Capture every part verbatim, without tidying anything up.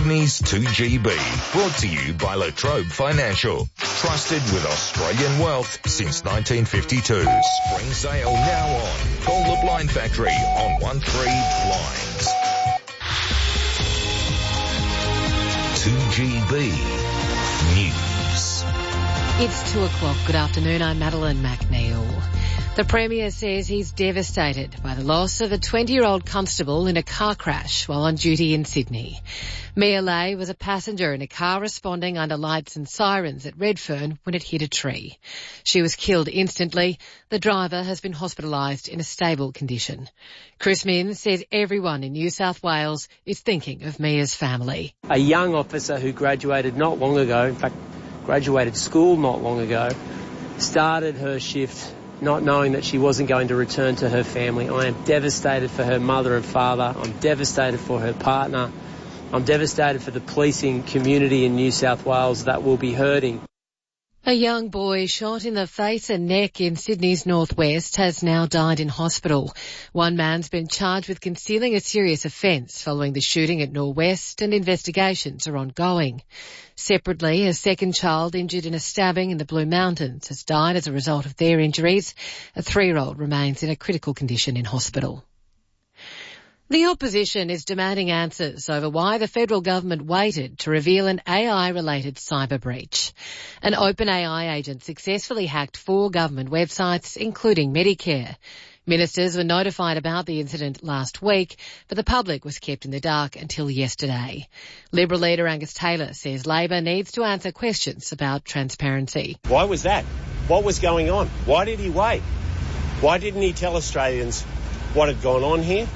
Sydney's two G B, brought to you by Latrobe Financial. Trusted with Australian wealth since nineteen fifty-two. Spring sale now on. Call the Blind Factory on one three blinds. two G B News. It's two o'clock. Good afternoon. I'm Madeline McNeil. The Premier says he's devastated by the loss of a twenty-year-old constable in a car crash while on duty in Sydney. Mia Lay was a passenger in a car responding under lights and sirens at Redfern when it hit a tree. She was killed instantly. The driver has been hospitalised in a stable condition. Chris Minns says everyone in New South Wales is thinking of Mia's family. A young officer who graduated not long ago, in fact, graduated school not long ago, started her shift not knowing that she wasn't going to return to her family. I am devastated for her mother and father. I'm devastated for her partner. I'm devastated for the policing community in New South Wales that will be hurting. A young boy shot in the face and neck in Sydney's northwest has now died in hospital. One man's been charged with concealing a serious offence following the shooting at Norwest, and investigations are ongoing. Separately, a second child injured in a stabbing in the Blue Mountains has died as a result of their injuries. A three-year-old remains in a critical condition in hospital. The opposition is demanding answers over why the federal government waited to reveal an A I-related cyber breach. An OpenAI agent successfully hacked four government websites, including Medicare. Ministers were notified about the incident last week, but the public was kept in the dark until yesterday. Liberal leader Angus Taylor says Labor needs to answer questions about transparency. Why was that? What was going on? Why did he wait? Why didn't he tell Australians what had gone on here?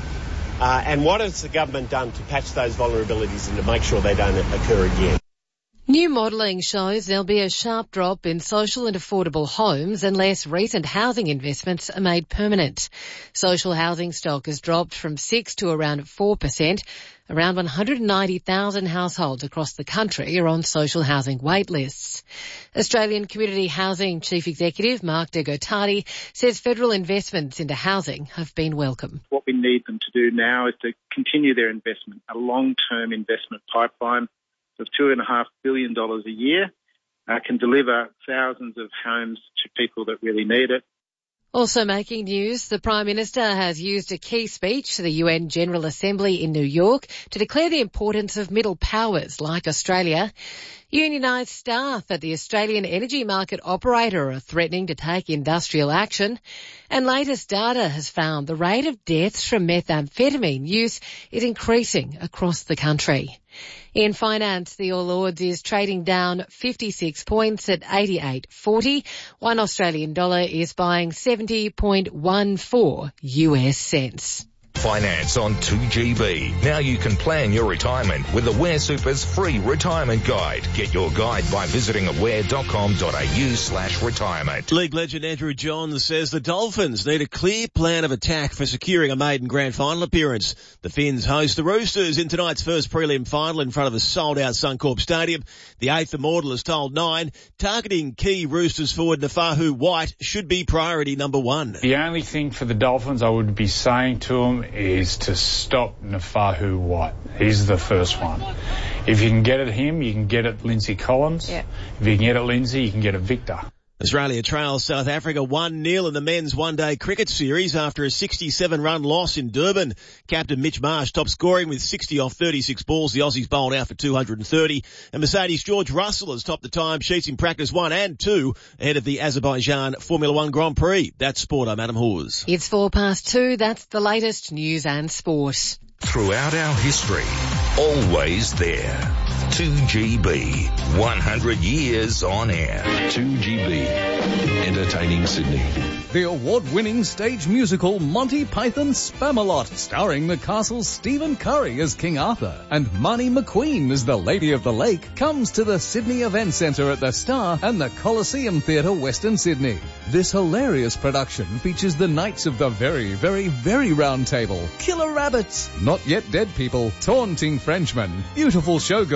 Uh, and what has the government done to patch those vulnerabilities and to make sure they don't occur again? New modelling shows there'll be a sharp drop in social and affordable homes unless recent housing investments are made permanent. Social housing stock has dropped from six to around four percent. Around one hundred ninety thousand households across the country are on social housing wait lists. Australian Community Housing Chief Executive Mark de Gottardi says federal investments into housing have been welcome. What we need them to do now is to continue their investment, a long-term investment pipeline of two and a half billion dollars a year, uh, can deliver thousands of homes to people that really need it. Also making news, the Prime Minister has used a key speech to the U N General Assembly in New York to declare the importance of middle powers like Australia. Unionised staff at the Australian energy market operator are threatening to take industrial action. And latest data has found the rate of deaths from methamphetamine use is increasing across the country. In finance, the All Ords is trading down fifty-six points at eighty-eight forty. One Australian dollar is buying seventy point one four U S cents. Finance on two G B. Now you can plan your retirement with Aware Super's free retirement guide. Get your guide by visiting aware.com.au slash retirement. League legend Andrew Johns says the Dolphins need a clear plan of attack for securing a maiden grand final appearance. The Finns host the Roosters in tonight's first prelim final in front of a sold-out Suncorp Stadium. The eighth Immortal has told Nine, targeting key Roosters forward Nafahu White should be priority number one. The only thing for the Dolphins I would be saying to them is to stop Nafahu White. He's the first one. If you can get at him, you can get at Lindsay Collins. Yeah. If you can get at Lindsay, you can get at Victor. Australia trails South Africa one nil in the men's one-day cricket series after a sixty-seven run loss in Durban. Captain Mitch Marsh top scoring with sixty off thirty-six balls. The Aussies bowled out for two hundred thirty. And Mercedes George Russell has topped the timesheets in practice one and two ahead of the Azerbaijan Formula One Grand Prix. That's sport. I'm Adam Hawes. It's four past two. That's the latest news and sport. Throughout our history, always there. two G B, one hundred years on air. two G B, entertaining Sydney. The award-winning stage musical Monty Python Spamalot, starring the castle's Stephen Curry as King Arthur and Marnie McQueen as the Lady of the Lake, comes to the Sydney Event Centre at the Star and the Coliseum Theatre, Western Sydney. This hilarious production features the Knights of the Very, Very, Very Round Table, Killer Rabbits, Not Yet Dead People, Taunting Frenchmen, Beautiful Showgirls,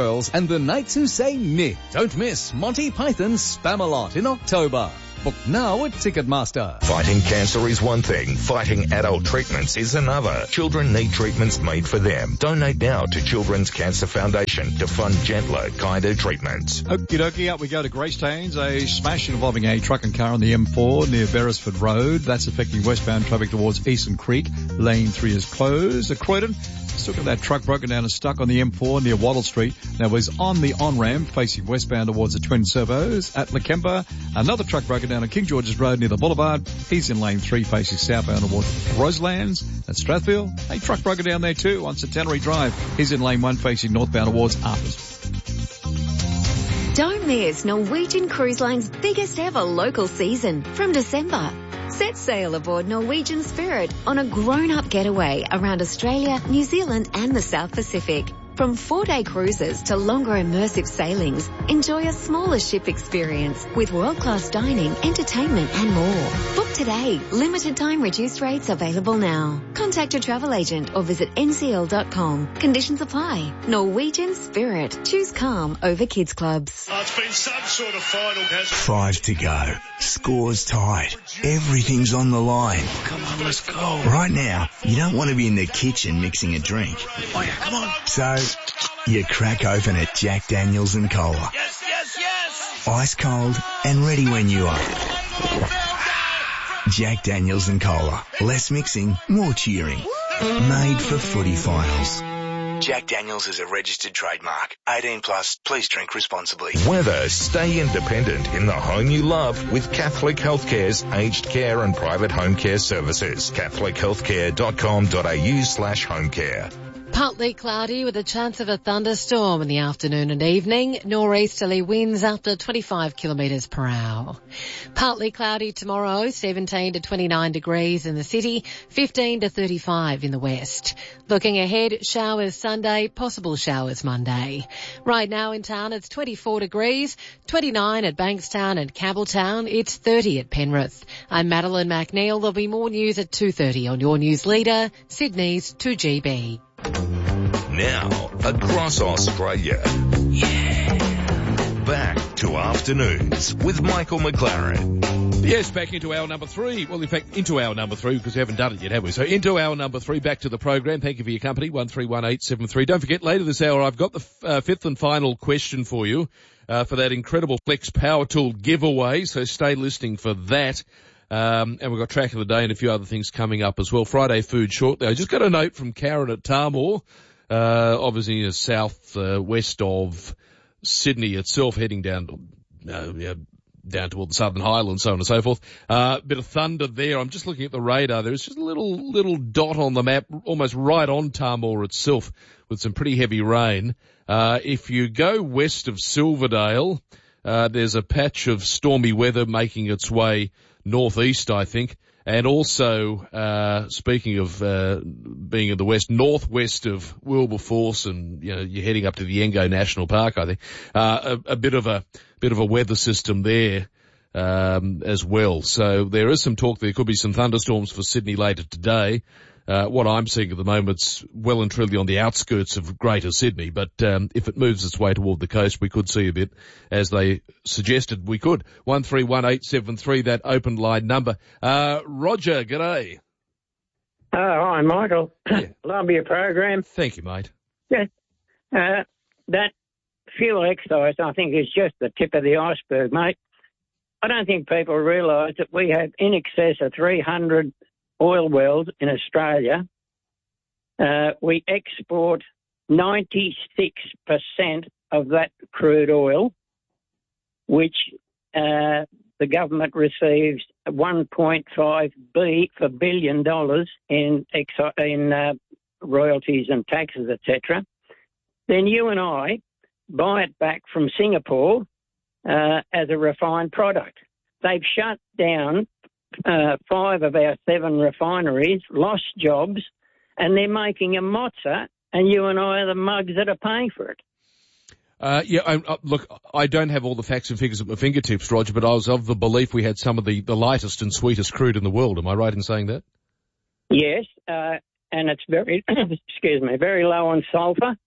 Girls and the Knights Who Say Nick. Don't miss Monty Python's Spamalot in October. Book now at Ticketmaster. Fighting cancer is one thing. Fighting adult treatments is another. Children need treatments made for them. Donate now to Children's Cancer Foundation to fund gentler, kinder treatments. Okie dokie, up we go to Greystanes. A smash involving a truck and car on the M four near Beresford Road. That's affecting westbound traffic towards Eastern Creek. Lane three is closed. At Croydon, still got that truck broken down and stuck on the M four near Wattle Street. Now is on the on-ramp facing westbound towards the Twin Servos. At Lakemba, another truck broken down on King George's Road near the Boulevard. He's in lane three facing southbound towards Roselands. At Strathfield, a truck broken down there too on Centenary Drive. He's in lane one facing northbound towards Arthurs. Don't miss Norwegian Cruise Line's biggest ever local season from December. Set sail aboard Norwegian Spirit on a grown-up getaway around Australia, New Zealand and the South Pacific. From four-day cruises to longer immersive sailings, enjoy a smaller ship experience with world-class dining, entertainment and more. Book today. Limited time reduced rates available now. Contact your travel agent or visit N C L dot com. Conditions apply. Norwegian Spirit. Choose calm over kids clubs. Oh, it's been some sort of final, hasn't it? Five to go. Score's tied. Everything's on the line. Come on, let's go. Right now, you don't want to be in the kitchen mixing a drink. Oh, yeah, come on. So, you crack open a Jack Daniels and Cola. Yes, yes, yes. Ice cold and ready when you are. Jack Daniels and Cola. Less mixing, more cheering. Made for footy finals. Jack Daniels is a registered trademark. eighteen plus, please drink responsibly. Weather, stay independent in the home you love with Catholic Healthcare's aged care and private home care services. catholic healthcare dot com dot a u slash home care. Partly cloudy with a chance of a thunderstorm in the afternoon and evening. Nor'easterly winds up to twenty-five kilometres per hour. Partly cloudy tomorrow, seventeen to twenty-nine degrees in the city, fifteen to thirty-five in the west. Looking ahead, showers Sunday, possible showers Monday. Right now in town it's twenty-four degrees, twenty-nine at Bankstown and Campbelltown. It's thirty at Penrith. I'm Madeline McNeil. There'll be more news at two thirty on your news leader, Sydney's two G B. Now, across Australia. Yeah. Back to afternoons with Michael McLaren. Yes, back into hour number three. Well, in fact, into hour number three because we haven't done it yet, have we? So into hour number three, back to the program. Thank you for your company, one three one eight seven three. Don't forget, later this hour, I've got the uh, fifth and final question for you uh, for that incredible Flex Power Tool giveaway. So stay listening for that. Um, and we've got track of the day and a few other things coming up as well. Friday food shortly. I just got a note from Karen at Tarmore, uh, obviously uh, south, uh, west of Sydney itself, heading down, uh, yeah, down toward the Southern Highlands, so on and so forth. Uh, bit of thunder there. I'm just looking at the radar. There's just a little, little dot on the map, almost right on Tarmore itself with some pretty heavy rain. Uh, if you go west of Silverdale, uh, there's a patch of stormy weather making its way northeast, I think, and also, uh, speaking of, uh, being in the west, northwest of Wilberforce and, you know, you're heading up to the Yengo National Park, I think, uh, a, a bit of a, bit of a weather system there, um, as well. So there is some talk there could be some thunderstorms for Sydney later today. Uh, what I'm seeing at the moment's well and truly on the outskirts of Greater Sydney, but um, if it moves its way toward the coast, we could see a bit, as they suggested we could. one three one eight seven three, that open line number. Uh, Roger, g'day. Oh, hi, Michael. Yeah. Love your program. Thank you, mate. Yeah. Uh, that fuel excise, I think, is just the tip of the iceberg, mate. I don't think people realise that we have in excess of three hundred oil wells in Australia. Uh, we export ninety-six percent of that crude oil, which uh, the government receives one point five B for billion dollars in ex- in uh, royalties and taxes, et cetera. Then you and I buy it back from Singapore uh, as a refined product. They've shut down Uh, five of our seven refineries, lost jobs, and they're making a mozza, and you and I are the mugs that are paying for it. Uh, yeah, I, uh, look, I don't have all the facts and figures at my fingertips, Roger, but I was of the belief we had some of the, the lightest and sweetest crude in the world. Am I right in saying that? Yes, uh, and it's very, excuse me, very low on sulphur.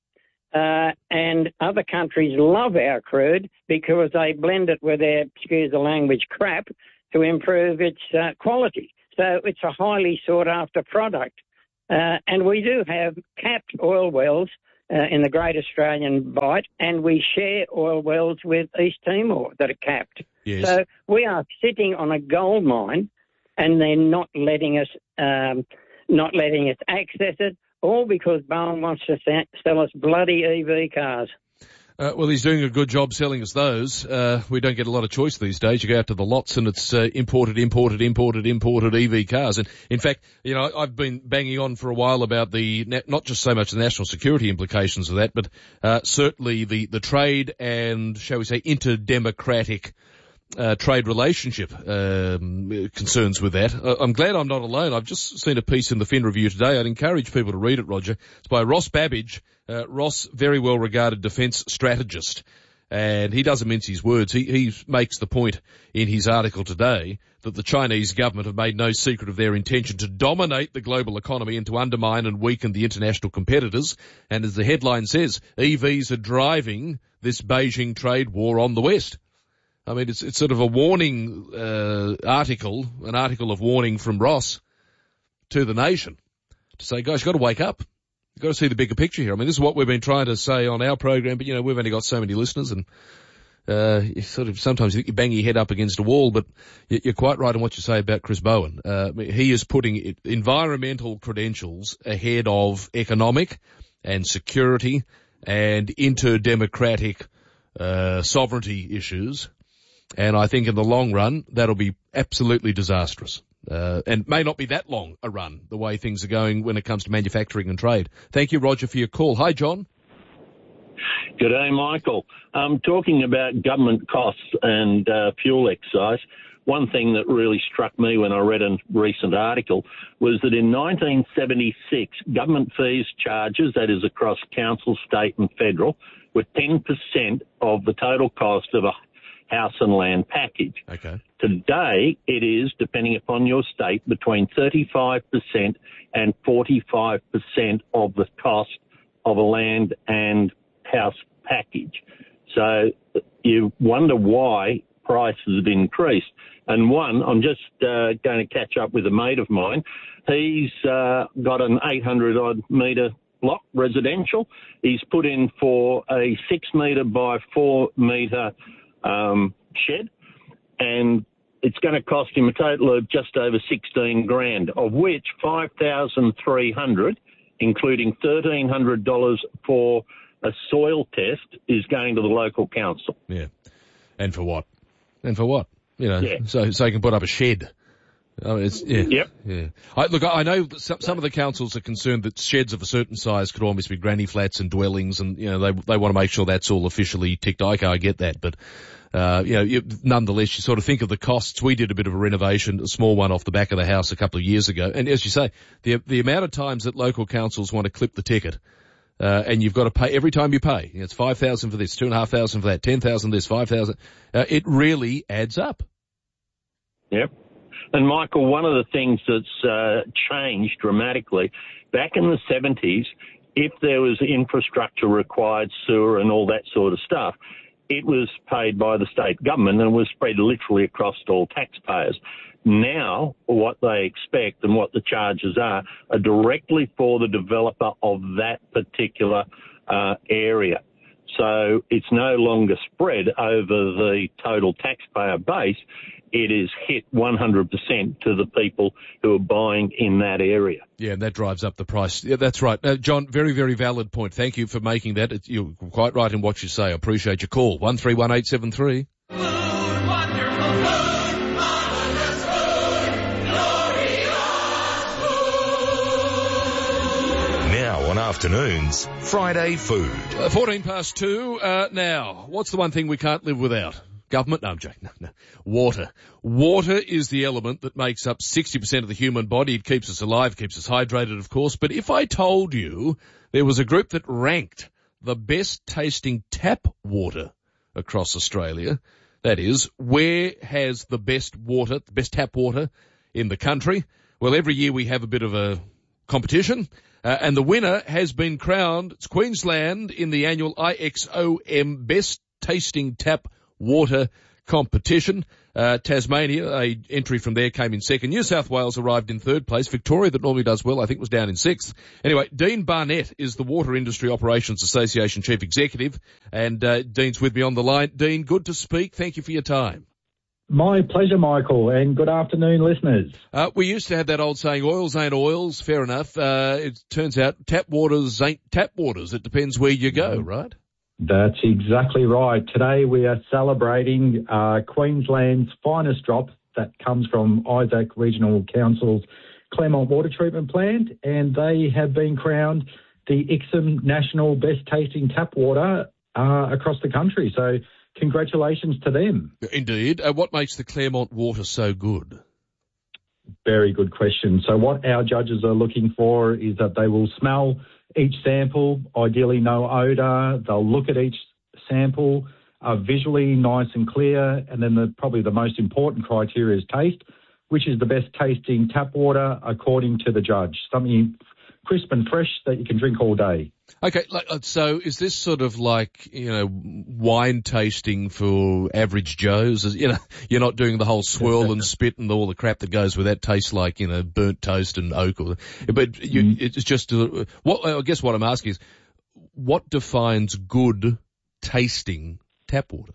Uh, and other countries love our crude because they blend it with their, excuse the language, crap to improve its uh, quality. So it's a highly sought-after product. Uh, and we do have capped oil wells uh, in the Great Australian Bight, and we share oil wells with East Timor that are capped. Yes. So we are sitting on a gold mine, and they're not letting us, um, not letting us access it, all because Bowen wants to sell us bloody E V cars. Uh, well, he's doing a good job selling us those. Uh, we don't get a lot of choice these days. You go out to the lots and it's uh, imported, imported, imported, imported E V cars. And in fact, you know, I've been banging on for a while about the, not just so much the national security implications of that, but uh, certainly the, the trade and, shall we say, interdemocratic Uh, trade relationship um, concerns with that. Uh, I'm glad I'm not alone. I've just seen a piece in the Fin Review today. I'd encourage people to read it, Roger. It's by Ross Babbage. Uh, Ross, very well regarded defence strategist, and he doesn't mince his words. He, he makes the point in his article today that the Chinese government have made no secret of their intention to dominate the global economy and to undermine and weaken the international competitors. And as the headline says, E Vs are driving this Beijing trade war on the West. I mean, it's it's sort of a warning uh, article, an article of warning from Ross to the nation to say, guys, you've got to wake up. You've got to see the bigger picture here. I mean, this is what we've been trying to say on our program, but, you know, we've only got so many listeners, and uh, you sort of sometimes you think you bang your head up against a wall, but you're quite right in what you say about Chris Bowen. Uh, he is putting environmental credentials ahead of economic and security and interdemocratic uh, sovereignty issues. And I think in the long run, that'll be absolutely disastrous. Uh, and may not be that long a run, the way things are going when it comes to manufacturing and trade. Thank you, Roger, for your call. Hi, John. Good day, Michael. Um, talking about government costs and uh, fuel excise, one thing that really struck me when I read a recent article was that in nineteen seventy-six, government fees charges, that is across council, state and federal, were ten percent of the total cost of a house and land package. Okay. Today, it is, depending upon your state, between thirty-five percent and forty-five percent of the cost of a land and house package. So you wonder why prices have increased. And one, I'm just uh, going to catch up with a mate of mine. He's uh, got an eight hundred odd metre block residential. He's put in for a six metre by four metre Um, shed, and it's going to cost him a total of just over sixteen grand, of which five thousand three hundred, including thirteen hundred dollars for a soil test, is going to the local council. Yeah, and for what? And for what? You know, yeah. so so he can put up a shed. Oh, it's, yeah, yep. yeah. I, look, I know that some, some of the councils are concerned that sheds of a certain size could almost be granny flats and dwellings, and you know they they want to make sure that's all officially ticked. Okay, I get that, but uh, you know, you, nonetheless, you sort of think of the costs. We did a bit of a renovation, a small one off the back of the house a couple of years ago, and as you say, the the amount of times that local councils want to clip the ticket. Uh, and you've got to pay every time you pay. You know, it's five thousand for this, two and a half thousand for that, ten thousand this, five thousand. Uh, it really adds up. Yep. And Michael, one of the things that's uh, changed dramatically, back in the seventies, if there was infrastructure required, sewer and all that sort of stuff, it was paid by the state government and was spread literally across all taxpayers. Now, what they expect and what the charges are are directly for the developer of that particular uh, area. So it's no longer spread over the total taxpayer base. It is hit one hundred percent to the people who are buying in that area. Yeah, and that drives up the price. Yeah, that's right. Uh, John, very, very valid point. Thank you for making that. It's, you're quite right in what you say. I appreciate your call. one three one eight seven three. On afternoons, Friday food. Uh, fourteen past two. Uh, now, what's the one thing we can't live without? Government? No, I'm joking. No, no. Water. Water is the element that makes up sixty percent of the human body. It keeps us alive, keeps us hydrated, of course. But if I told you there was a group that ranked the best tasting tap water across Australia, that is, where has the best water, the best tap water in the country? Well, every year we have a bit of a competition. Uh, and the winner has been crowned. It's Queensland in the annual I X O M Best Tasting Tap Water competition. Uh, Tasmania, a entry from there, came in second. New South Wales arrived in third place. Victoria, that normally does well, I think was down in sixth. Anyway, Dean Barnett is the Water Industry Operations Association Chief Executive, and uh, Dean's with me on the line. Dean, good to speak. Thank you for your time. My pleasure, Michael, and good afternoon, listeners. Uh, we used to have that old saying, oils ain't oils, fair enough. Uh, it turns out tap waters ain't tap waters. It depends where you go, right? That's exactly right. Today we are celebrating uh, Queensland's finest drop that comes from Isaac Regional Council's Claremont Water Treatment Plant, and they have been crowned the I C S M National Best Tasting Tap Water uh, across the country. So congratulations to them. Indeed. Uh, what makes the Claremont water so good? Very good question. So what our judges are looking for is that they will smell each sample, ideally no odour. They'll look at each sample, uh, visually nice and clear, and then the, probably the most important criteria is taste, which is the best tasting tap water according to the judge. Something crisp and fresh that you can drink all day. Okay, so is this sort of like, you know, wine tasting for average Joes? You know, you're not doing the whole swirl and spit and all the crap that goes with that. Tastes like, you know, burnt toast and oak. Or, but you, mm. it's just, uh, what I guess what I'm asking is, what defines good tasting tap water?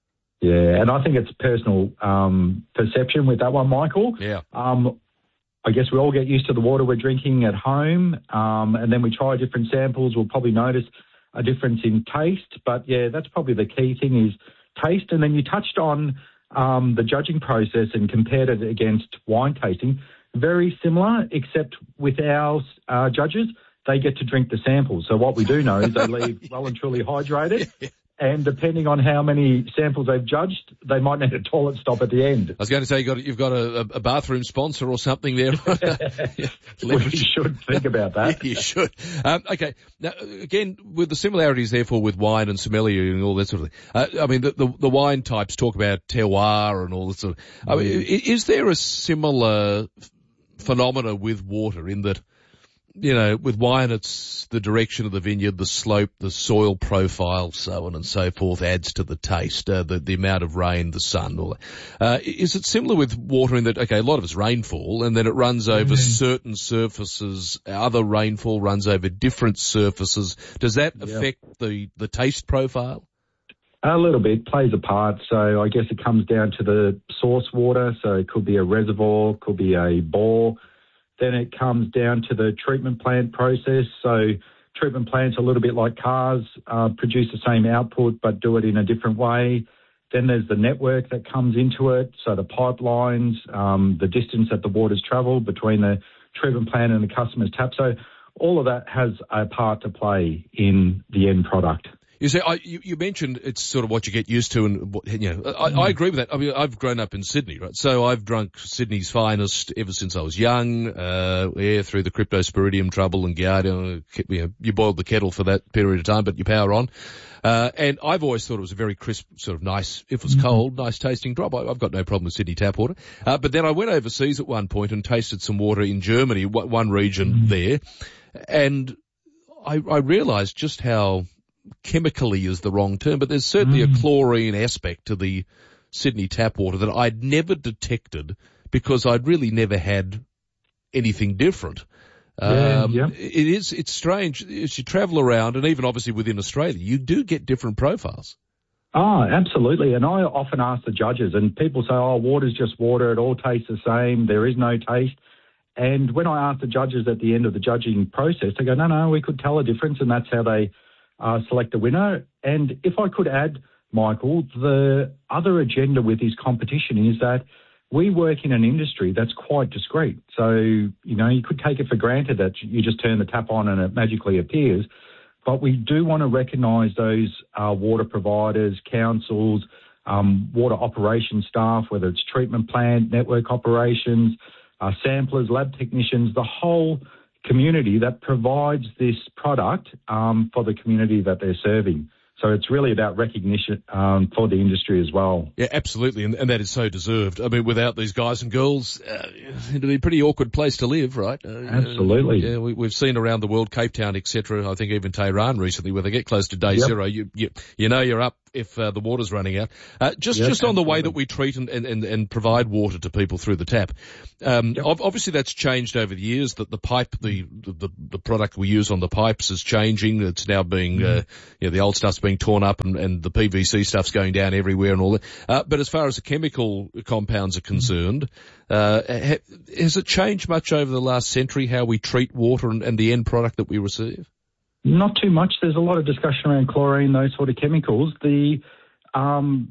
Yeah, and I think it's personal um, perception with that one, Michael. Yeah. Um, I guess we all get used to the water we're drinking at home, um, and then we try different samples. We'll probably notice a difference in taste. But, yeah, that's probably the key thing is taste. And then you touched on um, the judging process and compared it against wine tasting. Very similar, except with our uh, judges, they get to drink the samples. So what we do know is they leave well and truly hydrated. And depending on how many samples they've judged, they might need a toilet stop at the end. I was going to say you got, you've got a, a bathroom sponsor or something there. yeah. We should think about that. You should. Um, okay. Now, again, with the similarities, therefore, with wine and sommelier and all that sort of thing. Uh, I mean, the, the, the wine types talk about terroir and all that sort of. I mean, mm. is there a similar phenomena with water in that? You know, with wine, it's the direction of the vineyard, the slope, the soil profile, so on and so forth, adds to the taste, uh, the, the amount of rain, the sun, all that. Uh, is it similar with water in that, okay, a lot of it's rainfall, and then it runs over mm-hmm. certain surfaces, other rainfall runs over different surfaces. Does that yep. affect the, the taste profile? A little bit, plays a part. So I guess it comes down to the source water, so it could be a reservoir, could be a bore. Then it comes down to the treatment plant process. So treatment plants, a little bit like cars, uh, produce the same output but do it in a different way. Then there's the network that comes into it, so the pipelines, um, the distance that the water's travelled between the treatment plant and the customer's tap. So all of that has a part to play in the end product. You say, I, you, you mentioned it's sort of what you get used to, and you know, I, I agree with that. I mean, I've grown up in Sydney, right? So I've drunk Sydney's finest ever since I was young. Uh, yeah, through the cryptosporidium trouble and Giardia, you know, you boiled the kettle for that period of time, but you power on. Uh, and I've always thought it was a very crisp, sort of nice, if it was cold, nice tasting drop. I, I've got no problem with Sydney tap water. Uh, but then I went overseas at one point and tasted some water in Germany, one region mm. there, and I, I realised just how chemically is the wrong term, but there's certainly mm. a chlorine aspect to the Sydney tap water that I'd never detected because I'd really never had anything different. Yeah, um, yeah. It is, it's strange as you travel around, and even obviously within Australia, you do get different profiles. Oh, absolutely. And I often ask the judges, and people say, oh, water's just water, it all tastes the same, there is no taste. And when I ask the judges at the end of the judging process, they go, no, no, we could tell a difference, and that's how they Uh, select a winner. And if I could add, Michael, the other agenda with this competition is that we work in an industry that's quite discreet. So, you know, you could take it for granted that you just turn the tap on and it magically appears. But we do want to recognise those uh, water providers, councils, um, water operations staff, whether it's treatment plant, network operations, uh, samplers, lab technicians, the whole community that provides this product um, for the community that they're serving. So it's really about recognition um, for the industry as well. Yeah, absolutely, and, and that is so deserved. I mean, without these guys and girls, uh, it'd be a pretty awkward place to live, right? Uh, Absolutely. Uh, yeah, we, we've seen around the world, Cape Town, et cetera. I think even Tehran recently, where they get close to day Yep. zero, you, you you know you're up if uh, the water's running out. Uh, just Yep, just on the way absolutely. that we treat and, and, and, and provide water to people through the tap. Um, ob- obviously that's changed over the years. That the pipe, the, the the product we use on the pipes is changing. It's now being, uh, you know, the old stuff's being torn up and, and the P V C stuff's going down everywhere and all that. Uh, but as far as the chemical compounds are concerned, uh, ha- has it changed much over the last century how we treat water and, and the end product that we receive? Not too much. There's a lot of discussion around chlorine, those sort of chemicals. The, um,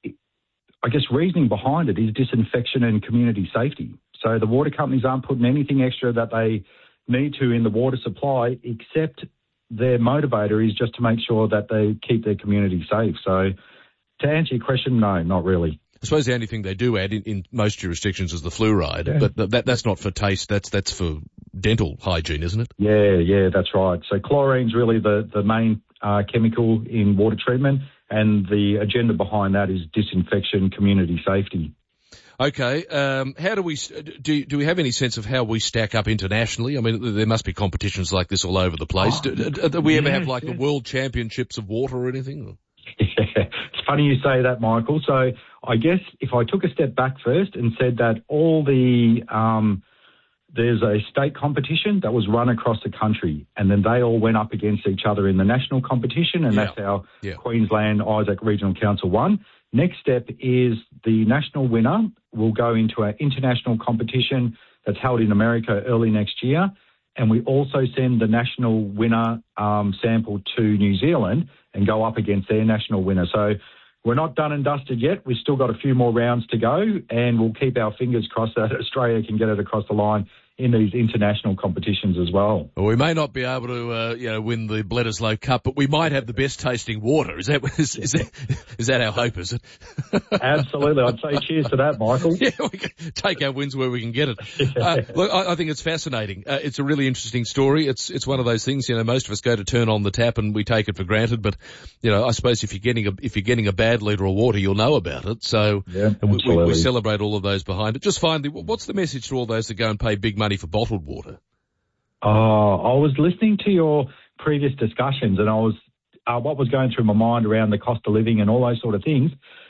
I guess, reasoning behind it is disinfection and community safety. So the water companies aren't putting anything extra that they need to in the water supply, except their motivator is just to make sure that they keep their community safe. So to answer your question, no, not really. I suppose the only thing they do add in, in most jurisdictions is the fluoride, Yeah. but th- that that's not for taste. That's that's for dental hygiene, isn't it? Yeah, yeah, that's right. So chlorine's really the, the main uh, chemical in water treatment, and the agenda behind that is disinfection, community safety. Okay, um, how do we do? Do we have any sense of how we stack up internationally? I mean, there must be competitions like this all over the place. Oh, do, do, do we ever yeah, have like yeah. the World Championships of water or anything? Yeah, it's funny you say that, Michael. So I guess if I took a step back first and said that all the um, there's a state competition that was run across the country, and then they all went up against each other in the national competition, and Yeah. that's how Yeah. Queensland Isaac Regional Council won. Next step is the national winner will go into an international competition that's held in America early next year, and we also send the national winner um, sample to New Zealand and go up against their national winner. So we're not done and dusted yet. We've still got a few more rounds to go, and we'll keep our fingers crossed that Australia can get it across the line in these international competitions as well. Well, we may not be able to, uh, you know, win the Bledisloe Cup, but we might have the best tasting water. Is that is, is that is that our hope? Is it? Absolutely, I'd say cheers to that, Michael. Yeah, we can take our wins where we can get it. Uh, look, I, I think it's fascinating. Uh, it's a really interesting story. It's it's one of those things. You know, most of us go to turn on the tap and we take it for granted. But you know, I suppose if you're getting a if you're getting a bad liter of water, you'll know about it. So yeah, and we, we, we absolutely. celebrate all of those behind it. Just finally, what's the message to all those that go and pay big money for bottled water? Oh, I was listening to your previous discussions, and I was uh, what was going through my mind around the cost of living and all those sort of things.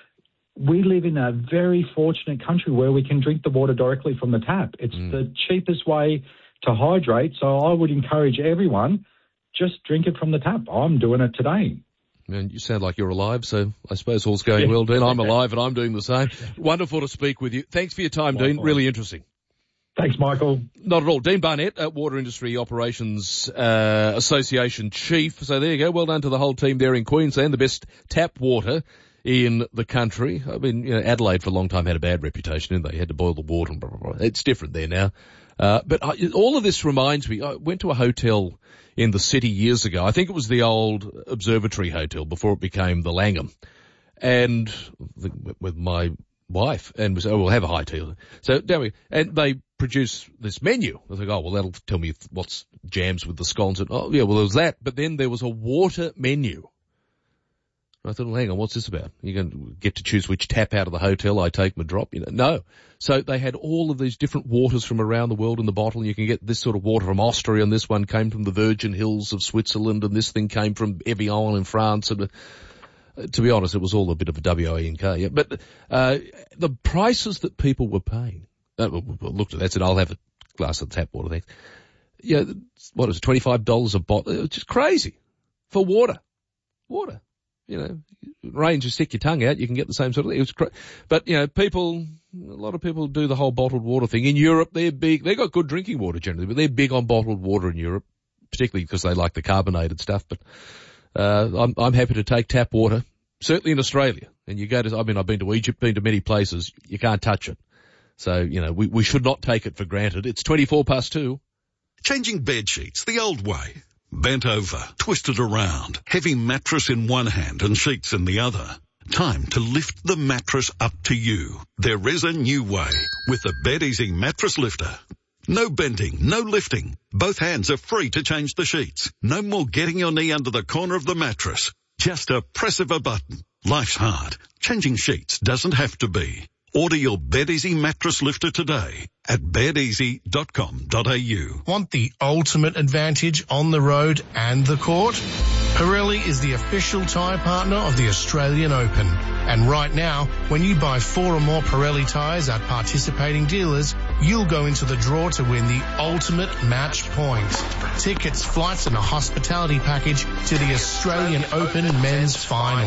We live in a very fortunate country where we can drink the water directly from the tap. It's Mm. the cheapest way to hydrate, so I would encourage everyone, just drink it from the tap. I'm doing it today. And you sound like you're alive, so I suppose all's going well, Dean. I'm alive and I'm doing the same. Wonderful to speak with you. Thanks for your time, Dean. Really interesting. Thanks, Michael. Not at all. Dean Barnett, uh, Water Industry Operations uh, Association Chief. So there you go. Well done to the whole team there in Queensland. The best tap water in the country. I mean, you know, Adelaide for a long time had a bad reputation, didn't they? You had to boil the water and blah, blah, blah. It's different there now. Uh, but I, all of this reminds me, I went to a hotel in the city years ago. I think it was the old Observatory Hotel before it became the Langham. And with my wife, and we said, oh, we'll have a high tea. So down we, and they produce this menu. I was like, oh, well, that'll tell me what's jams with the scones. And, oh, yeah, well, there was that. But then there was a water menu. I thought, well, hang on, what's this about? You're going to get to choose which tap out of the hotel I take my drop? You know, no. So they had all of these different waters from around the world in the bottle. You can get this sort of water from Austria, and this one came from the Virgin Hills of Switzerland, and this thing came from Evian in France. And uh, to be honest, it was all a bit of a W A N K. Yeah. But uh, the prices that people were paying, uh, looked at that, said, I'll have a glass of tap water, thanks. Yeah, what is it, twenty-five dollars a bottle? It was just crazy for water. Water. You know, range, you stick your tongue out, you can get the same sort of thing. It was cra- but, you know, people, a lot of people do the whole bottled water thing. In Europe, they're big, they've got good drinking water generally, but they're big on bottled water in Europe, particularly because they like the carbonated stuff. But, uh, I'm, I'm happy to take tap water, certainly in Australia. And you go to, I mean, I've been to Egypt, been to many places, you can't touch it. So, you know, we, we should not take it for granted. It's twenty-four past two. Changing bed sheets the old way. Bent over, twisted around, heavy mattress in one hand and sheets in the other. Time to lift the mattress up to you. There is a new way with the Bed Easy Mattress Lifter. No bending, no lifting. Both hands are free to change the sheets. No more getting your knee under the corner of the mattress. Just a press of a button. Life's hard. Changing sheets doesn't have to be. Order your BedEasy mattress lifter today at bed easy dot com dot a u. Want the ultimate advantage on the road and the court? Pirelli is the official tyre partner of the Australian Open. And right now, when you buy four or more Pirelli tyres at participating dealers, you'll go into the draw to win the ultimate match point. Tickets, flights and a hospitality package to the Australian Open men's final.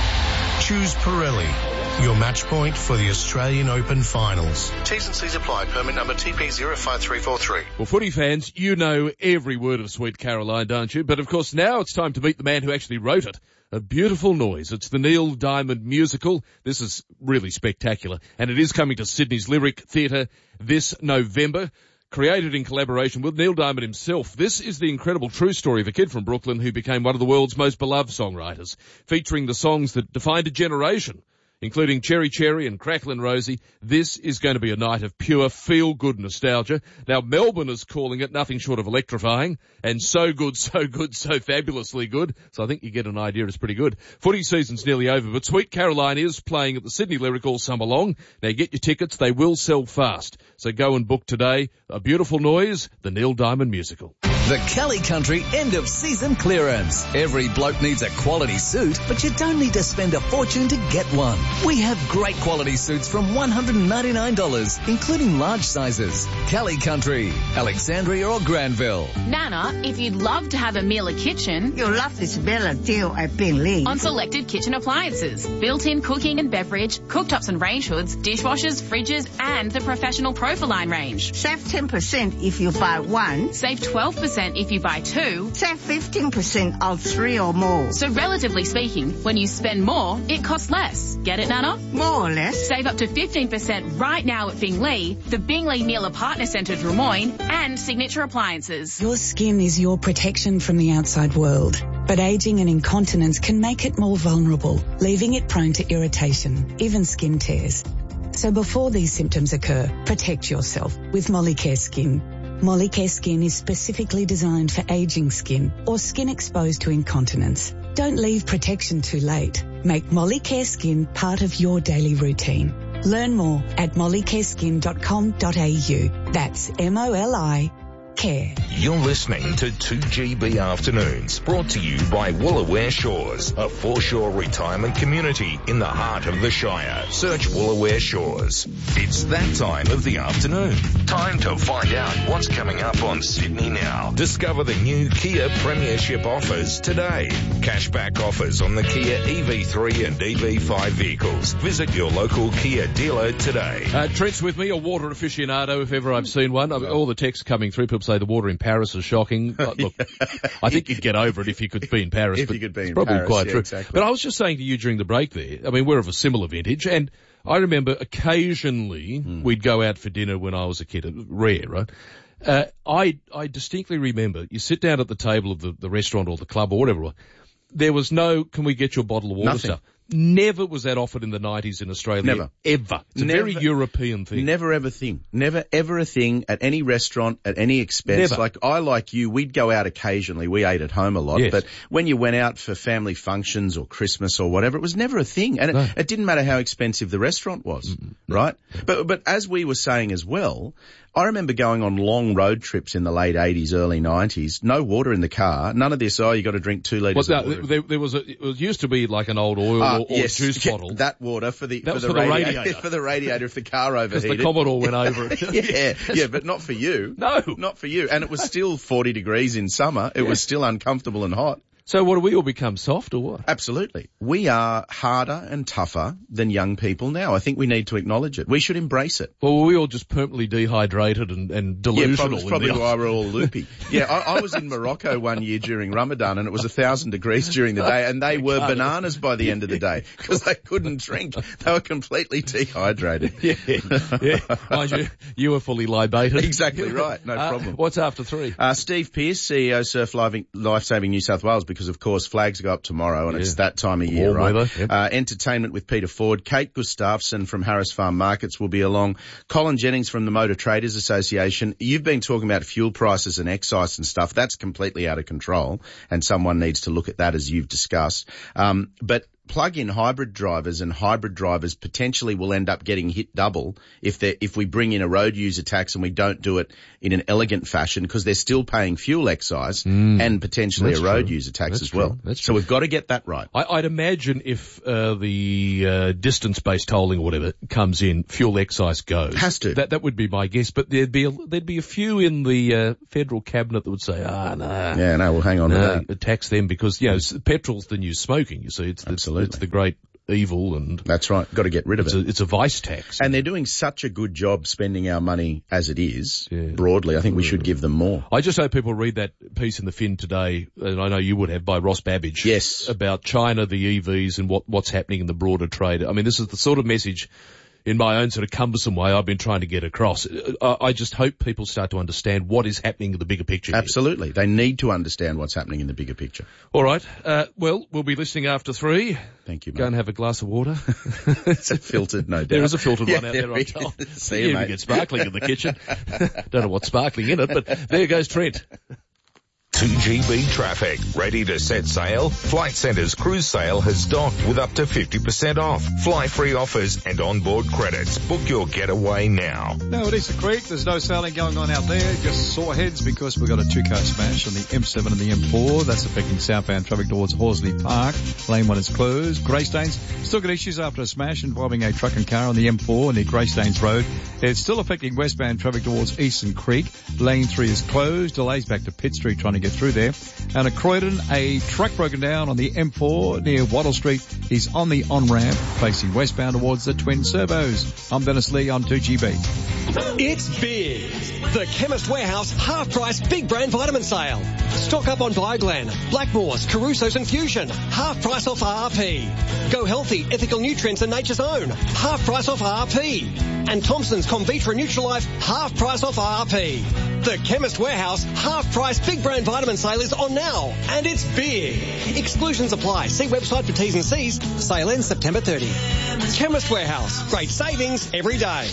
Choose Pirelli, your match point for the Australian Open finals. T's and C's apply. Permit number T P zero five three four three. Well, footy fans, you know every word of Sweet Caroline, don't you? But of course now it's time to meet the man who actually wrote it. A Beautiful Noise. It's the Neil Diamond musical. This is really spectacular. And it is coming to Sydney's Lyric Theatre this November. Created in collaboration with Neil Diamond himself, this is the incredible true story of a kid from Brooklyn who became one of the world's most beloved songwriters, featuring the songs that defined a generation, including Cherry Cherry and Cracklin' Rosie. This is going to be a night of pure feel-good nostalgia. Now, Melbourne is calling it nothing short of electrifying, and so good, so good, so fabulously good. So I think you get an idea it's pretty good. Footy season's nearly over, but Sweet Caroline is playing at the Sydney Lyric all summer long. Now, get your tickets. They will sell fast. So go and book today. A Beautiful Noise, the Neil Diamond musical. The Kelly Country end of season clearance. Every bloke needs a quality suit, but you don't need to spend a fortune to get one. We have great quality suits from one hundred ninety-nine dollars, including large sizes. Kelly Country, Alexandria or Granville. Nana, if you'd love to have a Miele kitchen, you'll love this better deal at Bingley. On selected kitchen appliances, built-in cooking and beverage, cooktops and range hoods, dishwashers, fridges, and the professional Profiline range. Save ten percent if you buy one. Save twelve percent if you buy two. Save fifteen percent on three or more. So relatively speaking, when you spend more, it costs less. Get it, Nana? More or less. Save up to fifteen percent right now at Bingley, the Bingley Miele Partner Centre Drummoyne, and Signature Appliances. Your skin is your protection from the outside world, but ageing and incontinence can make it more vulnerable, leaving it prone to irritation, even skin tears. So before these symptoms occur, protect yourself with Molicare Skin. Molicare Skin is specifically designed for aging skin or skin exposed to incontinence. Don't leave protection too late. Make Molicare Skin part of your daily routine. Learn more at molicare skin dot com dot a u. That's M O L I Care. You're listening to two G B Afternoons, brought to you by Woolaware Shores, a foreshore retirement community in the heart of the Shire. Search Woolaware Shores. It's that time of the afternoon. Time to find out what's coming up on Sydney Now. Discover the new Kia Premiership offers today. Cashback offers on the Kia E V three and E V five vehicles. Visit your local Kia dealer today. Uh, Trent's with me, a water aficionado, if ever I've seen one. I mean, all the texts coming through, people say the water in Paris is shocking. Uh, look, I think you'd get over it if you could be in Paris. If but you could be it's in probably Paris, quite yeah, true. exactly. But I was just saying to you during the break there, I mean, we're of a similar vintage, and I remember occasionally mm. we'd go out for dinner when I was a kid. Rare, right? Uh, I I distinctly remember you sit down at the table of the, the restaurant or the club or whatever. There was no, can we get your bottle of water Nothing. stuff. Never was that offered in the nineties in Australia. Never. Ever. It's a Never, very European thing. Never ever thing. Never ever a thing at any restaurant, at any expense. Never. Like I, like you, we'd go out occasionally. We ate at home a lot. Yes. But when you went out for family functions or Christmas or whatever, it was never a thing. And it, No. it didn't matter how expensive the restaurant was, Mm-hmm. right? But, but as we were saying as well, I remember going on long road trips in the late eighties, early nineties. No water in the car. None of this, oh, you got to drink two litres Well, of no, water. there, there was a, it was used to be like an old oil Ah, or, or yes, juice yeah, bottle. That water for the, That for was the, for the radiator, radiator. for the radiator if the car Because overheated. the Commodore went over it. yeah, yeah, but not for you. No. Not for you. And it was still forty degrees in summer. It Yeah. was still uncomfortable and hot. So what, do we all become soft or what? Absolutely. We are harder and tougher than young people now. I think we need to acknowledge it. We should embrace it. Well, were we all just permanently dehydrated and, and delusional? Yeah, probably, in probably the- why we're all loopy. Yeah, I, I was in Morocco one year during Ramadan and it was a thousand degrees during the day and they were bananas by the end of the day because they couldn't drink. They were completely dehydrated. Yeah, yeah. Mind you, you were fully libated. Exactly right. No Uh, problem. What's after three? Uh, Steve Pearce, C E O Surf Life Saving New South Wales, because, of course, flags go up tomorrow and Yeah. it's that time of year, Warm right? weather, yep. Uh, entertainment with Peter Ford. Kate Gustafson from Harris Farm Markets will be along. Colin Jennings from the Motor Traders Association. You've been talking about fuel prices and excise and stuff. That's completely out of control, and someone needs to look at that, as you've discussed. Um, but plug-in hybrid drivers and hybrid drivers potentially will end up getting hit double if they if we bring in a road user tax and we don't do it in an elegant fashion, because they're still paying fuel excise Mm. and potentially That's a road true. user tax That's as true. well. That's so true. we've got to get that right. I, I'd imagine if uh, the uh, distance-based tolling or whatever comes in, fuel excise goes. Has to. That that would be my guess. But there'd be a, there'd be a few in the uh, federal cabinet that would say, ah, no. Yeah, no, we'll hang on no, to that. tax them because, you know, s- petrol's the new smoking, you see. It's, Absolutely. it's, it's the great evil, and That's right. Got to get rid of it's it. a, it's a vice tax. And they're doing such a good job spending our money as it is, broadly. I think we should give them more. I just hope people read that piece in the Fin today, and I know you would have, by Ross Babbage. Yes. About China, the E Vs, and what, what's happening in the broader trade. I mean, this is the sort of message, in my own sort of cumbersome way, I've been trying to get across. I, I just hope people start to understand what is happening in the bigger picture. Absolutely. They need to understand what's happening in the bigger picture. All right. Uh, well, we'll be listening after three. Thank you, mate. Go and have a glass of water. It's a filtered, no doubt. There is a filtered Yeah, one out there, I'm there told. is. See you you, even mate. get sparkling in the kitchen. Don't know what's sparkling in it, but there goes Trent. two G B traffic. Ready to set sail? Flight Centre's cruise sale has docked with up to fifty percent off. Fly free offers and onboard credits. Book your getaway now. Now at Easter Creek, there's no sailing going on out there, just sore heads because we've got a two-car smash on the M seven and the M four. That's affecting southbound traffic towards Horsley Park. Lane one is closed. Greystanes still got issues after a smash involving a truck and car on the M four near Greystanes Road. It's still affecting westbound traffic towards Eastern Creek. Lane three is closed. Delays back to Pitt Street trying to get through there. And at Croydon, a truck broken down on the M four near Wattle Street. He's on the on-ramp facing westbound towards the Twin Servos. I'm Dennis Lee on two G B. It's big. The Chemist Warehouse half-price big brand vitamin sale. Stock up on Bioglan, Blackmores, Caruso's and Fusion. Half price off R R P. Go Healthy, Ethical Nutrients and Nature's Own. Half price off R R P. And Thompson's Convitra Nutrilife. Half price off R R P. The Chemist Warehouse half-price big brand vitamin sale is on now. And it's big. Exclusions apply. See website for T's and C's. Sale ends September thirtieth. Chemist Warehouse. Great savings every day.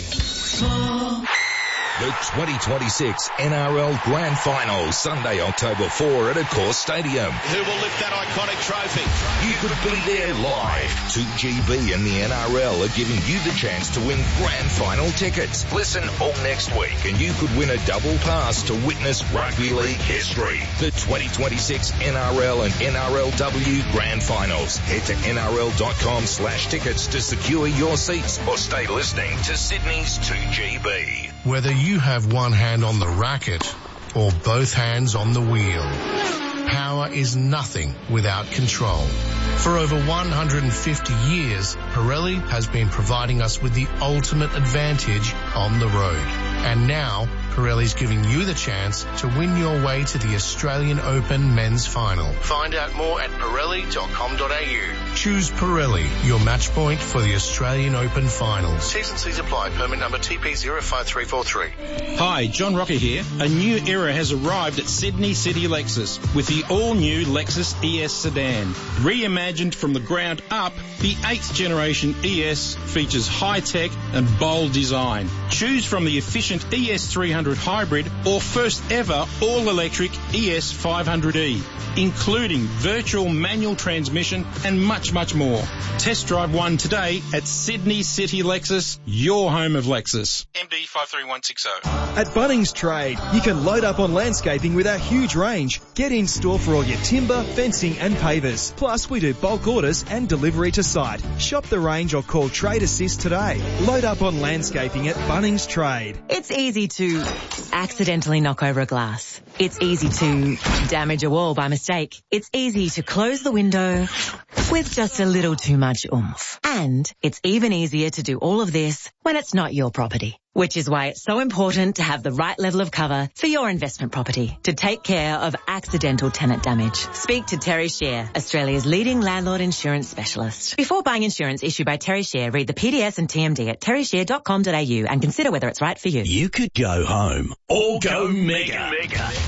The twenty twenty-six N R L Grand Final, Sunday, October fourth at Accor Stadium. Who will lift that iconic trophy? You could be there live. two G B and the N R L are giving you the chance to win Grand Final tickets. Listen all next week and you could win a double pass to witness rugby league history. The twenty twenty-six N R L and N R L W Grand Finals. Head to N R L dot com slash tickets to secure your seats or stay listening to Sydney's two G B. Whether you have one hand on the racket or both hands on the wheel, power is nothing without control. For over one hundred fifty years, Pirelli has been providing us with the ultimate advantage on the road. And now, Pirelli's giving you the chance to win your way to the Australian Open Men's Final. Find out more at Pirelli dot com dot a u. Choose Pirelli, your match point for the Australian Open Finals. T's and C's apply. Permit number T P zero five three four three. Hi, John Rocker here. A new era has arrived at Sydney City Lexus with the all-new Lexus E S sedan. Reimagined from the ground up, the eighth generation E S features high-tech and bold design. Choose from the efficient E S three hundred Hybrid or first ever all-electric E S five hundred E, including virtual manual transmission and much, much more. Test drive one today at Sydney City Lexus, your home of Lexus. M D five three one six zero. At Bunnings Trade, you can load up on landscaping with our huge range. Get in store for all your timber, fencing and pavers. Plus, we do bulk orders and delivery to site. Shop the range or call Trade Assist today. Load up on landscaping at Bunnings Trade. It's easy to accidentally knock over a glass. It's easy to damage a wall by mistake. It's easy to close the window with just a little too much oomph. And it's even easier to do all of this when it's not your property. Which is why it's so important to have the right level of cover for your investment property to take care of accidental tenant damage. Speak to Terry Shear, Australia's leading landlord insurance specialist. Before buying insurance issued by Terry Shear, read the P D S and T M D at terry shear dot com dot a u and consider whether it's right for you. You could go home or go mega. mega.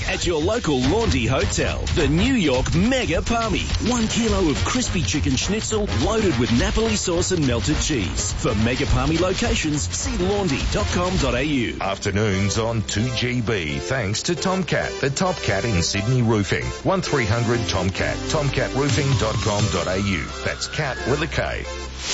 At your local Laundry Hotel, the New York Mega Palmy. One kilo of crispy chicken schnitzel loaded with Napoli sauce and melted cheese. For Mega Palmy locations, see laundry dot com dot a u. Afternoons on two G B, thanks to Tomcat, the top cat in Sydney roofing. one three hundred Tomcat, tomcat roofing dot com dot a u. That's cat with a K.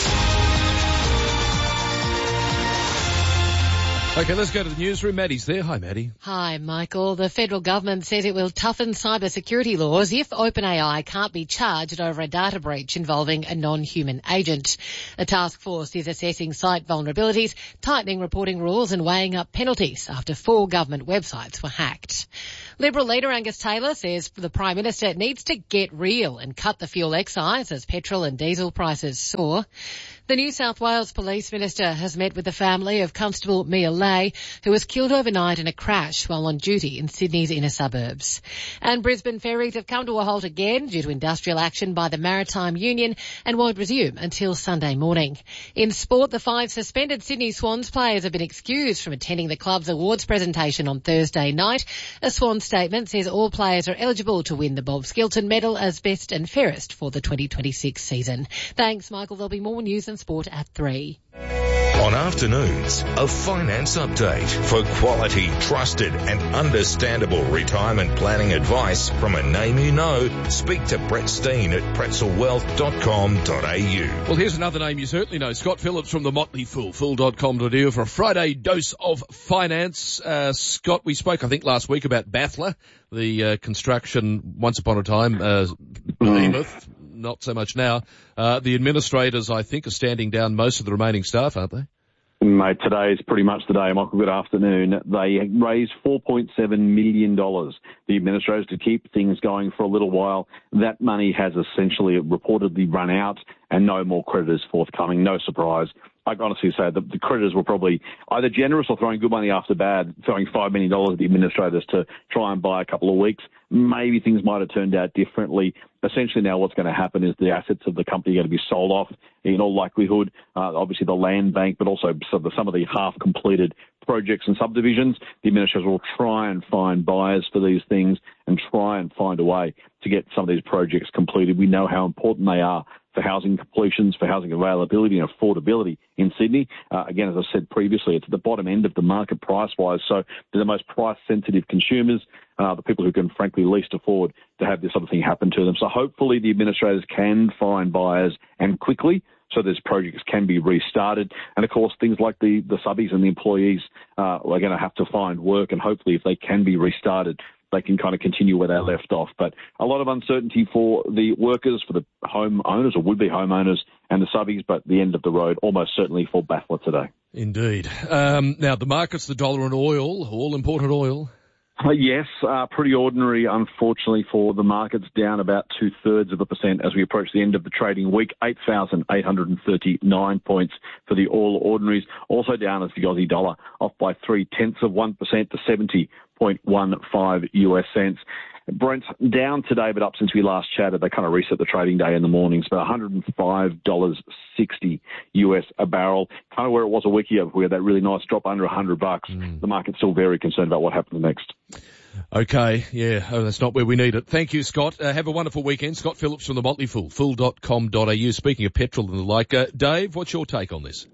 Okay, let's go to the newsroom. Maddie's there. Hi, Maddie. Hi, Michael. The federal government says it will toughen cybersecurity laws if OpenAI can't be charged over a data breach involving a non-human agent. A task force is assessing site vulnerabilities, tightening reporting rules and weighing up penalties after four government websites were hacked. Liberal leader Angus Taylor says the Prime Minister needs to get real and cut the fuel excise as petrol and diesel prices soar. The New South Wales Police Minister has met with the family of Constable Mia Lay, who was killed overnight in a crash while on duty in Sydney's inner suburbs. And Brisbane ferries have come to a halt again due to industrial action by the Maritime Union and won't resume until Sunday morning. In sport, the five suspended Sydney Swans players have been excused from attending the club's awards presentation on Thursday night. A Swans statement says all players are eligible to win the Bob Skilton Medal as best and fairest for the twenty twenty-six season. Thanks, Michael. There'll be more news and sport at three. On afternoons, a finance update for quality, trusted and understandable retirement planning advice from a name you know. Speak to Brett Steen at pretzel wealth dot com dot a u. Well, here's another name you certainly know. Scott Phillips from the Motley Fool, fool dot com dot a u for a Friday dose of finance. Uh, Scott, we spoke, I think, last week about Bathler, the uh, construction once upon a time uh, behemoth. Not so much now. Uh, the administrators, I think, are standing down most of the remaining staff, aren't they? Mate, today is pretty much the day, Michael. Good afternoon. They raised four point seven million dollars, the administrators, to keep things going for a little while. That money has essentially reportedly run out and no more creditors forthcoming. No surprise. I can honestly say that the creditors were probably either generous or throwing good money after bad, throwing five million dollars at the administrators to try and buy a couple of weeks. Maybe things might have turned out differently. Essentially now what's going to happen is the assets of the company are going to be sold off in all likelihood. Uh, obviously the land bank, but also some of the, some of the half-completed projects and subdivisions. The administrators will try and find buyers for these things and try and find a way to get some of these projects completed. We know how important they are for housing completions, for housing availability and affordability in Sydney. Uh, again, as I said previously, it's at the bottom end of the market price-wise, so they're the most price-sensitive consumers, uh, the people who can frankly least afford to have this sort of thing happen to them. So hopefully the administrators can find buyers and quickly, so these projects can be restarted. And, of course, things like the, the subbies and the employees uh, are going to have to find work, and hopefully if they can be restarted, they can kind of continue where they left off. But a lot of uncertainty for the workers, for the home owners or would-be homeowners and the subbies, but the end of the road almost certainly for Bathler today. Indeed. Um, now, the markets, the dollar and oil, all imported oil. Uh, yes, uh, pretty ordinary, unfortunately, for the markets, down about two-thirds of a percent as we approach the end of the trading week, eight thousand eight hundred thirty-nine points for the all ordinaries. Also down as the Aussie dollar, off by three-tenths of one percent to seventy point one five US cents. Brent's down today, but up since we last chatted. They kind of reset the trading day in the mornings, but one hundred five dollars sixty US a barrel, kind of where it was a week ago. We had that really nice drop under one hundred bucks. Mm. The market's still very concerned about what happens next. Okay, yeah, oh, that's not where we need it. Thank you, Scott. Uh, have a wonderful weekend. Scott Phillips from the Motley Fool, fool dot com dot a u. Speaking of petrol and the like, uh, Dave, what's your take on this?